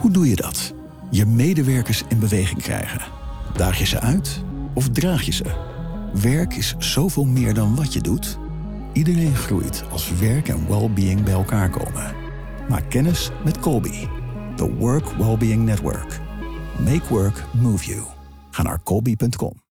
Hoe doe je dat? Je medewerkers in beweging krijgen. Daag je ze uit of draag je ze? Werk is zoveel meer dan wat je doet. Iedereen groeit als werk en well-being bij elkaar komen. Maak kennis met Colby, the Work Wellbeing Network. Make work move you. Ga naar colby.com.